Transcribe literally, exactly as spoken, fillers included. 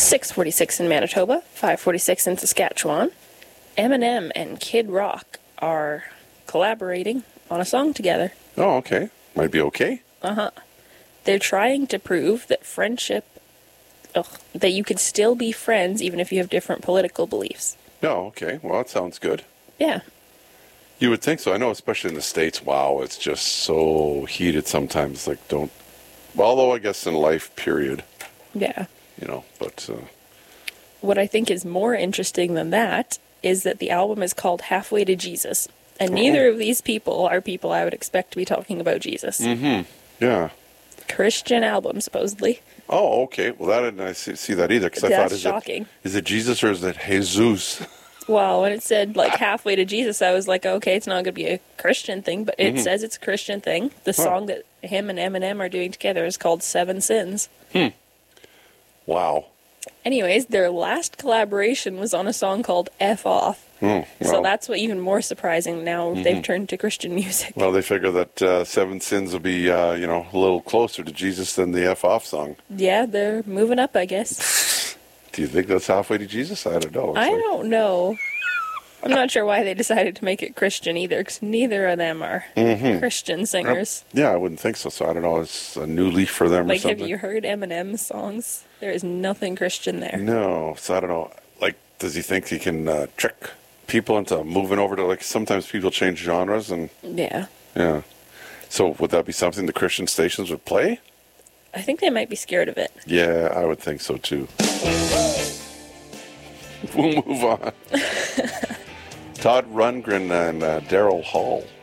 six forty-six in Manitoba, five forty-six in Saskatchewan. Eminem and Kid Rock are collaborating on a song together. Oh, okay. Might be okay. Uh-huh. They're trying to prove that friendship, ugh, that you could still be friends even if you have different political beliefs. Oh, okay. Well, that sounds good. Yeah. You would think so. I know, especially in the States, wow, it's just so heated sometimes. Like, don't... Although, I guess in life, period. Yeah. You know, but... Uh, what I think is more interesting than that is that the album is called Halfway to Jesus. And neither of these people are people I would expect to be talking about Jesus. Mm-hmm. Yeah. Christian album, supposedly. Oh, okay. Well, that didn't I see, see that either. Cause I That's thought, is shocking. It, is it Jesus or is it Jesus? Well, when it said, like, halfway to Jesus, I was like, okay, it's not going to be a Christian thing, but it Mhm. says it's a Christian thing. The Huh. song that him and Eminem are doing together is called Seven Sins. Hmm. Wow. Anyways, their last collaboration was on a song called F Off. Mm, well, So that's what even more surprising now Mhm. they've turned to Christian music. well, they figure that uh, Seven Sins will be, uh, you know, a little closer to Jesus than the F off song. Yeah, they're moving up, I guess. Do you think that's halfway to Jesus? I don't know. It's I like- don't know. I'm not sure why they decided to make it Christian either, because neither of them are Mhm. Christian singers. Yeah, I wouldn't think so. So I don't know. It's a new leaf for them or Like, have something. you heard Eminem's songs? There is nothing Christian there. No. So I don't know. Like, does he think he can uh, trick people into moving over to, like, sometimes people change genres and, Yeah. yeah. So would that be something the Christian stations would play? I think they might be scared of it. Yeah, I would think so too. We'll move on. Todd Rundgren and uh, Daryl Hall.